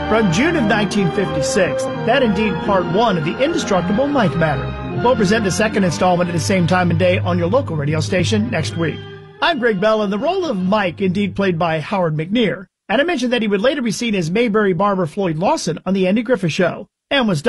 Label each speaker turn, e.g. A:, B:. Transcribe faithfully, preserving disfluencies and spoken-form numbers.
A: from June of nineteen fifty-six. That indeed part one of the indestructible Mike Matter. We'll present the second installment at the same time and day on your local radio station next week. I'm Greg Bell, and the role of Mike, indeed played by Howard McNear. And I mentioned that he would later be seen as Mayberry barber Floyd Lawson on The Andy Griffith Show, and was